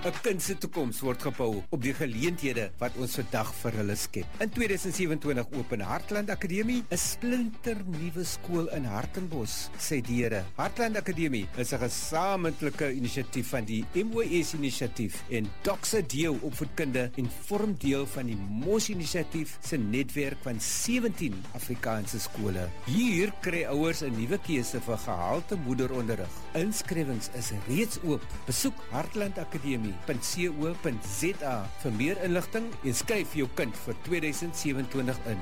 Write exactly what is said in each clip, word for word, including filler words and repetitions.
'n kind se toekoms word gebou op die geleenthede wat ons vandag vir hulle skep. In tweeduisend sewentwintig open Heartland Akademie, 'n splinternuwe skool in Hartenbos, sê die Here. Heartland Akademie is 'n gesamentlike inisiatief van die M O S inisiatief en Doxa Deo opvoedkunde en vorm deel van die M O S inisiatief se netwerk van sewentien Afrikaanse skole. Hier kry ouers 'n nuwe keuse vir gehalte moederonderrig. Inskrywings is reeds oop. Besoek heartland akademie punt co punt za vir meer inligting en skryf jou kind vir tweeduisend sewentwintig in.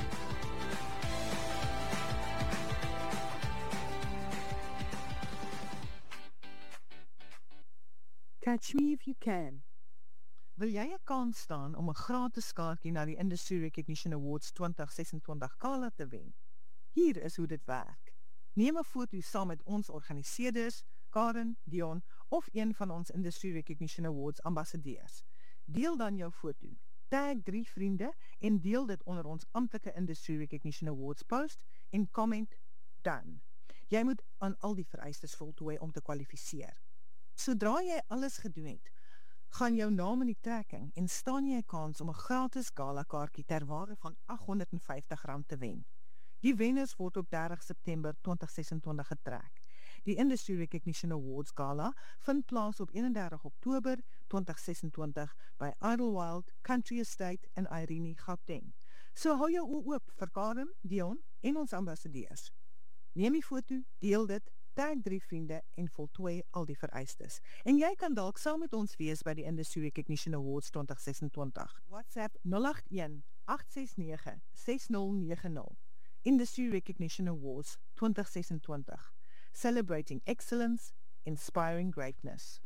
Catch me if you can. Wil jy 'n kans staan om 'n gratis kaartjie na die Industry Recognition Awards twintig sesentwintig gala te wen? Hier is hoe dit werk. Neem 'n foto saam met ons organiseerders, Karen, Dion of een van ons Industry Recognition Awards ambassadeurs. Deel dan jou foto. Tag drie vriende en deel dit onder ons amptelike Industry Recognition Awards post en comment dan. Jy moet aan al die vereistes voltooi om te kwalifiseer. Sodra jy alles gedoen het, gaan jou naam in die trekking en staan jy 'n kans om 'n gratis gala kaartjie ter waarde van agt honderd vyftig rand te wen. Die wenners word op dertig September twintig sesentwintig getrek. Die Industry Recognition Awards Gala vind plaas op eenendertig Oktober twintig sesentwintig by Idlewild Country Estate in Irene, Gauteng. So hou jou oë oop vir Karen, Dion en ons ambassadeurs. Neem die foto, deel dit, tag drie vriende en voltooi al die vereistes. En jy kan dalk saam met ons wees by die Industry Recognition Awards twintig sesentwintig. WhatsApp nul agt een agt ses nege ses nul nege nul. Industry Recognition Awards twintig sesentwintig. Celebrating excellence, inspiring greatness.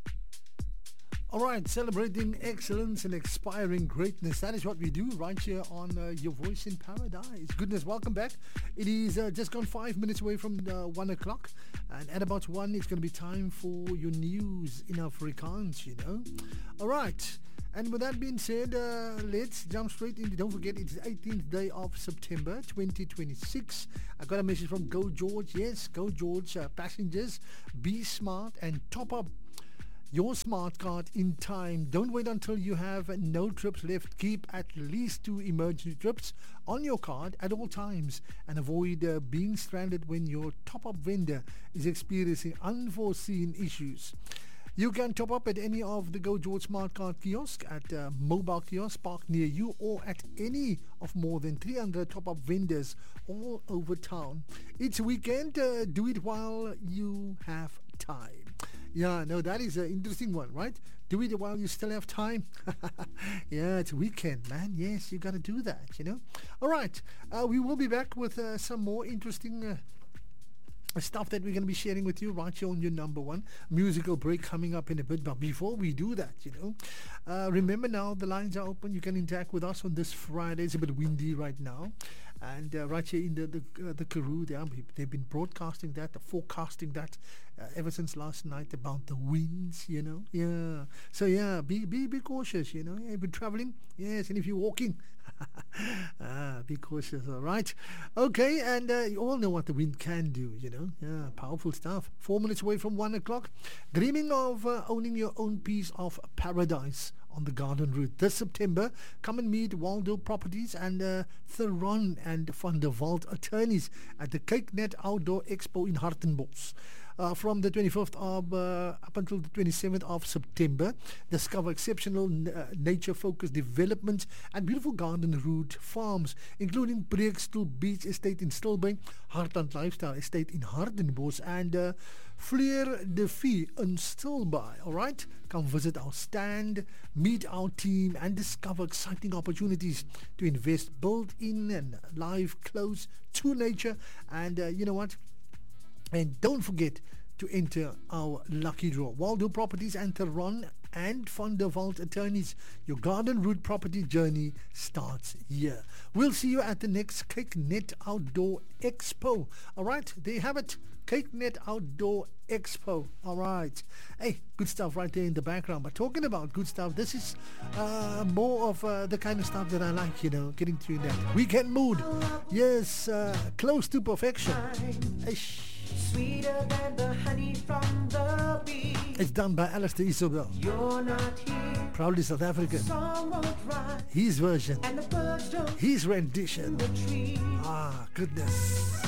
All right, celebrating excellence and inspiring greatness. That is what we do right here on uh, Your Voice in Paradise. Goodness, welcome back. It is uh, just gone five minutes away from uh, one o'clock. And at about one, it's going to be time for your news in Afrikaans, you know. All right. And with that being said, uh, let's jump straight into, don't forget, it's the eighteenth day of September, twenty twenty-six. I got a message from Go George. Yes, Go George. Uh, passengers, be smart and top up your smart card in time. Don't wait until you have no trips left. Keep at least two emergency trips on your card at all times and avoid uh, being stranded when your top-up vendor is experiencing unforeseen issues. You can top up at any of the Go George Smart Card kiosk, at uh, mobile kiosk parked near you, or at any of more than three hundred top-up vendors all over town. It's a weekend. Uh, do it while you have time. Yeah, no, that is an interesting one, right? Do it while you still have time. Yeah, it's a weekend, man. Yes, you got to do that, you know. All right, uh, we will be back with uh, some more interesting Uh, stuff that we're going to be sharing with you right here on your number one musical break coming up in a bit. But before we do that, you know, uh, remember now the lines are open. You can interact with us on this Friday. It's a bit windy right now, and uh, right here in the the, uh, the Karoo, they are, they've been broadcasting that, forecasting that uh, ever since last night about the winds. You know, yeah. So yeah, be be be cautious. You know, yeah, if you're traveling, yes, and if you're walking, ah, be cautious. All right, okay, and uh, you all know what the wind can do. You know. Yeah, powerful stuff. Four minutes away from one o'clock. Dreaming of uh, owning your own piece of paradise on the Garden Route this September? Come and meet Waldo Properties and uh, Theron and Van der Walt attorneys at the CakeNet Outdoor Expo in Hartenbos. Uh, from the twenty-fifth of uh, up until the twenty-seventh of September, discover exceptional uh, nature-focused developments and beautiful garden route farms, including Breekstoel Beach Estate in Stilbaai, Hartland Lifestyle Estate in Hartenbos, and uh, Fleur de Vie in Stilbaai. All right, come visit our stand, meet our team, and discover exciting opportunities to invest, build in, and live close to nature. And uh, you know what? And don't forget to enter our lucky draw. Waldo Properties and Theron and Van der Walt attorneys. Your garden route property journey starts here. We'll see you at the next CakeNet Outdoor Expo. All right, there you have it. CakeNet Outdoor Expo. All right. Hey, good stuff right there in the background. But talking about good stuff, this is uh, more of uh, the kind of stuff that I like, you know, getting to that weekend mood. Yes, uh, close to perfection. Eish. sweeter than the honey from the bee. It's done by Alistair Isobel. You're not here. Proudly South African. Song won't rise. His version. And the birds don't His rendition. the tree. Ah, goodness.